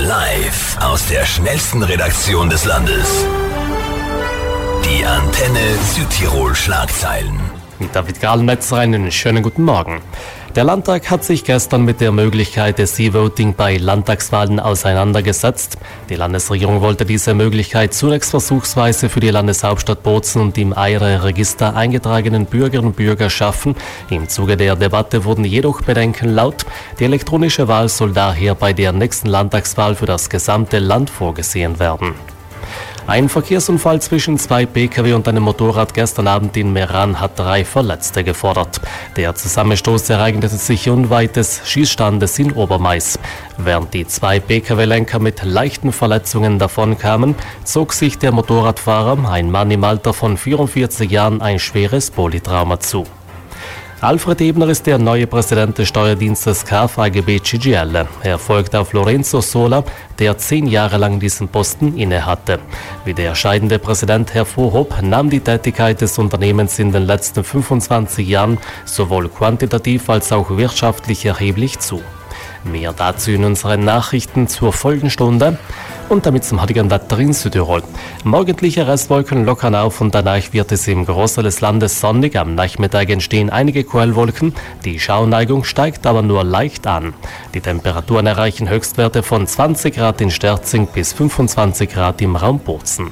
Live aus der schnellsten Redaktion des Landes. Die Antenne Südtirol Schlagzeilen. Mit David Grahlmetzer einen schönen guten Morgen. Der Landtag hat sich gestern mit der Möglichkeit des E-Voting bei Landtagswahlen auseinandergesetzt. Die Landesregierung wollte diese Möglichkeit zunächst versuchsweise für die Landeshauptstadt Bozen und im EIRE-Register eingetragenen Bürgerinnen und Bürger schaffen. Im Zuge der Debatte wurden jedoch Bedenken laut. Die elektronische Wahl soll daher bei der nächsten Landtagswahl für das gesamte Land vorgesehen werden. Ein Verkehrsunfall zwischen zwei Pkw und einem Motorrad gestern Abend in Meran hat 3 Verletzte gefordert. Der Zusammenstoß ereignete sich unweit des Schießstandes in Obermais. Während die 2 Pkw-Lenker mit leichten Verletzungen davonkamen, zog sich der Motorradfahrer, ein Mann im Alter von 44 Jahren, ein schweres Polytrauma zu. Alfred Ebner ist der neue Präsident des Steuerdienstes KfAGB CGL. Er folgt auf Lorenzo Sola, der 10 Jahre lang diesen Posten innehatte. Wie der scheidende Präsident hervorhob, nahm die Tätigkeit des Unternehmens in den letzten 25 Jahren sowohl quantitativ als auch wirtschaftlich erheblich zu. Mehr dazu in unseren Nachrichten zur Folgenstunde. Und damit zum heutigen Wetter in Südtirol. Morgendliche Restwolken lockern auf und danach wird es im Großteil des Landes sonnig. Am Nachmittag entstehen einige Quellwolken. Die Schauneigung steigt aber nur leicht an. Die Temperaturen erreichen Höchstwerte von 20 Grad in Sterzing bis 25 Grad im Raum Bozen.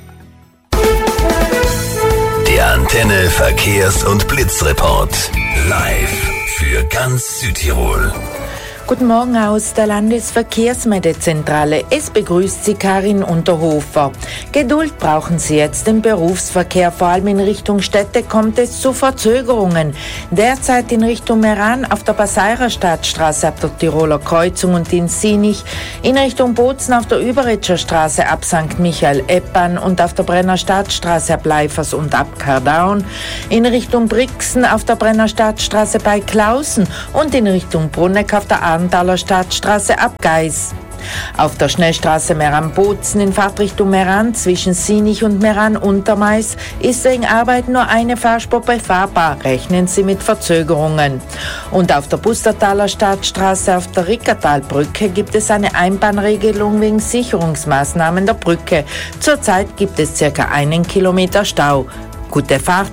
Der Antenne Verkehrs- und Blitzreport. Live für ganz Südtirol. Guten Morgen aus der Landesverkehrsmeldezentrale. Es begrüßt Sie Karin Unterhofer. Geduld brauchen Sie jetzt im Berufsverkehr. Vor allem in Richtung Städte kommt es zu Verzögerungen. Derzeit in Richtung Meran auf der Passeirer Stadtstraße ab der Tiroler Kreuzung und in Sinich, in Richtung Bozen auf der Überretscher Straße ab St. Michael-Eppan und auf der Brenner Stadtstraße ab Leifers und ab Kardaun, in Richtung Brixen auf der Brenner Stadtstraße bei Klausen und in Richtung Brunneck auf der Abendtaler Stadtstraße ab Geis. Auf der Schnellstraße Meran-Bozen in Fahrtrichtung Meran zwischen Sinich und Meran-Untermais ist wegen Arbeit nur eine Fahrspur befahrbar. Rechnen Sie mit Verzögerungen. Und auf der Bustertaler Stadtstraße auf der Rickertalbrücke gibt es eine Einbahnregelung wegen Sicherungsmaßnahmen der Brücke. Zurzeit gibt es circa 1 Kilometer Stau. Gute Fahrt!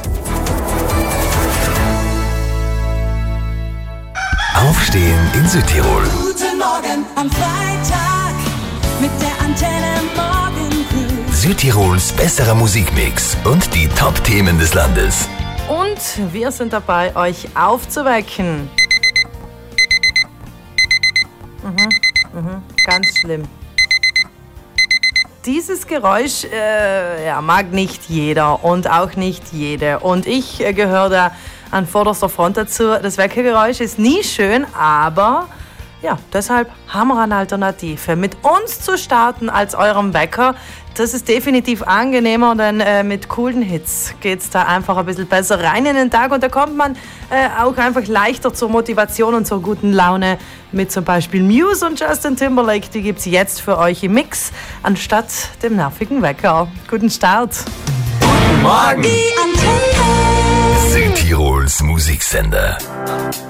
Aufstehen in Südtirol. Guten Morgen am Freitag mit der Antenne Morgen Crew. Südtirols besserer Musikmix und die Top-Themen des Landes. Und wir sind dabei, euch aufzuwecken. Ganz schlimm. Dieses Geräusch mag nicht jeder und auch nicht jede. Und ich gehöre da an vorderster Front dazu. Das Weckergeräusch ist nie schön, aber ja, deshalb haben wir eine Alternative. Mit uns zu starten als eurem Wecker, das ist definitiv angenehmer, denn mit coolen Hits geht es da einfach ein bisschen besser rein in den Tag und da kommt man auch einfach leichter zur Motivation und zur guten Laune mit zum Beispiel Muse und Justin Timberlake. Die gibt es jetzt für euch im Mix, anstatt dem nervigen Wecker. Guten Start! Guten Morgen! Die Antenne. Südtirols Musiksender.